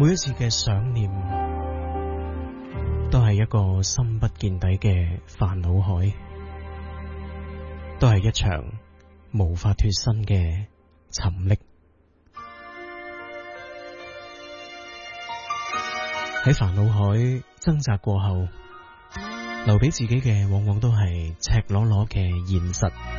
每一次嘅想念，都係一個深不見底嘅煩惱海，都係一場無法脫身嘅沉溺。喺煩惱海掙扎過後，留俾自己嘅往往都係赤裸裸嘅現實。